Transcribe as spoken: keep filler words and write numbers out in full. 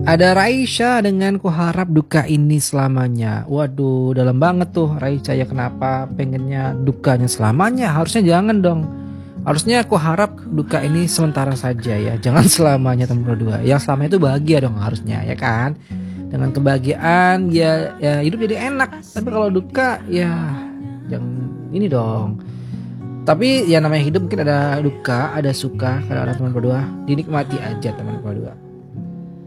Ada Raisya dengan ku harap duka ini selamanya. Waduh, dalam banget tuh Raisya ya, kenapa pengennya dukanya selamanya? Harusnya jangan dong. Harusnya aku harap duka ini sementara saja ya, jangan selamanya teman berdua. Yang selamanya itu bahagia dong harusnya ya kan. Dengan kebahagiaan ya, ya hidup jadi enak. Tapi kalau duka ya jangan ini dong. Tapi ya namanya hidup mungkin ada duka, ada suka, kadang-kadang teman berdua. Dinikmati aja teman berdua.